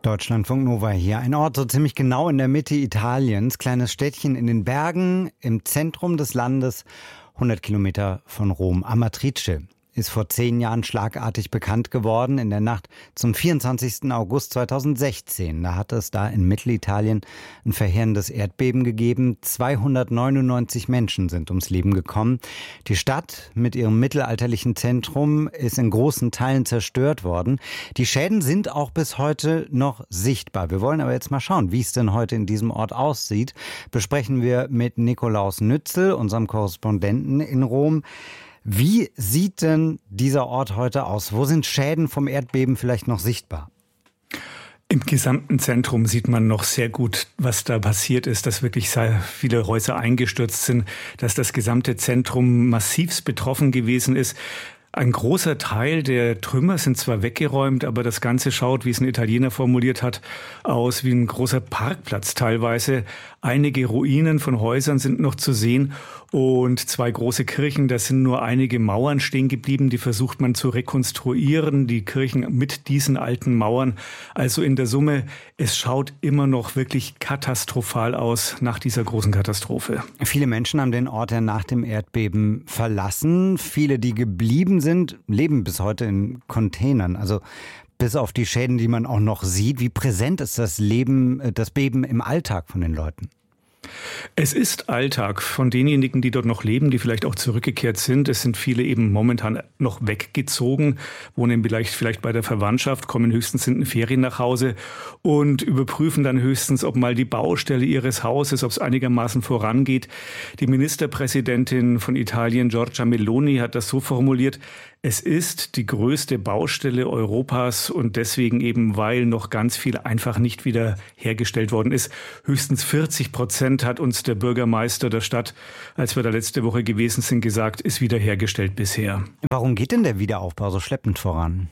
Deutschlandfunk Nova hier. Ein Ort so ziemlich genau in der Mitte Italiens. Kleines Städtchen in den Bergen, im Zentrum des Landes, 100 Kilometer von Rom. Amatrice ist vor 10 Jahren schlagartig bekannt geworden, in der Nacht zum 24. August 2016. Da hat es da in Mittelitalien ein verheerendes Erdbeben gegeben. 299 Menschen sind ums Leben gekommen. Die Stadt mit ihrem mittelalterlichen Zentrum ist in großen Teilen zerstört worden. Die Schäden sind auch bis heute noch sichtbar. Wir wollen aber jetzt mal schauen, wie es denn heute in diesem Ort aussieht. Besprechen wir mit Nikolaus Nützel, unserem Korrespondenten in Rom. Wie sieht denn dieser Ort heute aus? Wo sind Schäden vom Erdbeben vielleicht noch sichtbar? Im gesamten Zentrum sieht man noch sehr gut, was da passiert ist, dass wirklich sehr viele Häuser eingestürzt sind, dass das gesamte Zentrum massivst betroffen gewesen ist. Ein großer Teil der Trümmer sind zwar weggeräumt, aber das Ganze schaut, wie es ein Italiener formuliert hat, aus wie ein großer Parkplatz teilweise. Einige Ruinen von Häusern sind noch zu sehen und 2 große Kirchen, da sind nur einige Mauern stehen geblieben, die versucht man zu rekonstruieren, die Kirchen mit diesen alten Mauern. Also in der Summe, es schaut immer noch wirklich katastrophal aus nach dieser großen Katastrophe. Viele Menschen haben den Ort ja nach dem Erdbeben verlassen. Viele, die geblieben sind, leben bis heute in Containern. Also bis auf die Schäden, die man auch noch sieht. Wie präsent ist das Beben im Alltag von den Leuten? Es ist Alltag von denjenigen, die dort noch leben, die vielleicht auch zurückgekehrt sind. Es sind viele eben momentan noch weggezogen, wohnen vielleicht bei der Verwandtschaft, kommen höchstens in den Ferien nach Hause und überprüfen dann höchstens, ob mal die Baustelle ihres Hauses, ob es einigermaßen vorangeht. Die Ministerpräsidentin von Italien, Giorgia Meloni, hat das so formuliert: Es ist die größte Baustelle Europas und deswegen eben, weil noch ganz viel einfach nicht wieder hergestellt worden ist. Höchstens 40% hat uns der Bürgermeister der Stadt, als wir da letzte Woche gewesen sind, gesagt, ist wiederhergestellt bisher. Warum geht denn der Wiederaufbau so schleppend voran?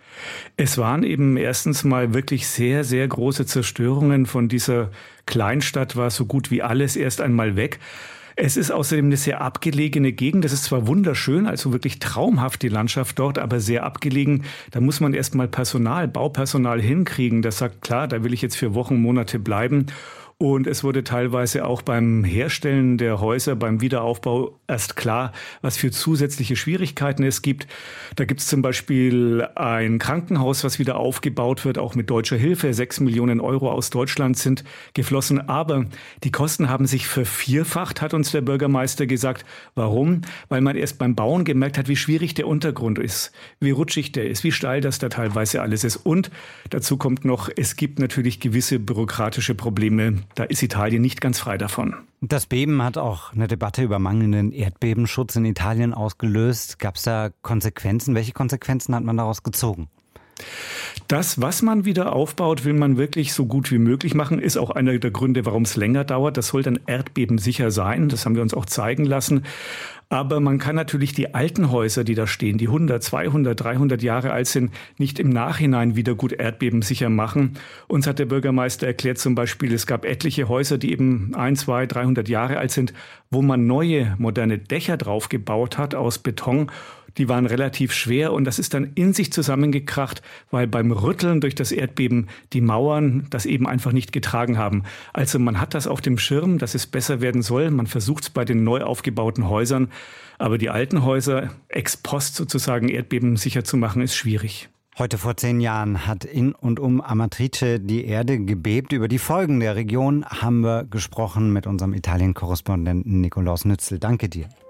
Es waren eben erstens mal wirklich sehr, sehr große Zerstörungen. Von dieser Kleinstadt war so gut wie alles erst einmal weg. Es ist außerdem eine sehr abgelegene Gegend. Das ist zwar wunderschön, also wirklich traumhaft die Landschaft dort, aber sehr abgelegen. Da muss man erst mal Baupersonal hinkriegen. Das sagt, klar, da will ich jetzt für Wochen, Monate bleiben. Und es wurde teilweise auch beim Herstellen der Häuser, beim Wiederaufbau erst klar, was für zusätzliche Schwierigkeiten es gibt. Da gibt es zum Beispiel ein Krankenhaus, was wieder aufgebaut wird, auch mit deutscher Hilfe. 6 Millionen Euro aus Deutschland sind geflossen. Aber die Kosten haben sich vervierfacht, hat uns der Bürgermeister gesagt. Warum? Weil man erst beim Bauen gemerkt hat, wie schwierig der Untergrund ist, wie rutschig der ist, wie steil das da teilweise alles ist. Und dazu kommt noch, es gibt natürlich gewisse bürokratische Probleme. Da ist Italien nicht ganz frei davon. Das Beben hat auch eine Debatte über mangelnden Erdbebenschutz in Italien ausgelöst. Gab es da Konsequenzen? Welche Konsequenzen hat man daraus gezogen? Das, was man wieder aufbaut, will man wirklich so gut wie möglich machen, ist auch einer der Gründe, warum es länger dauert. Das soll dann erdbebensicher sein. Das haben wir uns auch zeigen lassen. Aber man kann natürlich die alten Häuser, die da stehen, die 100, 200, 300 Jahre alt sind, nicht im Nachhinein wieder gut erdbebensicher machen. Uns hat der Bürgermeister erklärt zum Beispiel, es gab etliche Häuser, die eben 1, 2, 300 Jahre alt sind, wo man neue, moderne Dächer drauf gebaut hat aus Beton. Die waren relativ schwer und das ist dann in sich zusammengekracht, weil beim Rütteln durch das Erdbeben die Mauern das eben einfach nicht getragen haben. Also man hat das auf dem Schirm, dass es besser werden soll. Man versucht es bei den neu aufgebauten Häusern. Aber die alten Häuser ex post sozusagen erdbebensicher zu machen, ist schwierig. Heute vor 10 Jahren hat in und um Amatrice die Erde gebebt. Über die Folgen der Region haben wir gesprochen mit unserem Italien-Korrespondenten Nikolaus Nützel. Danke dir.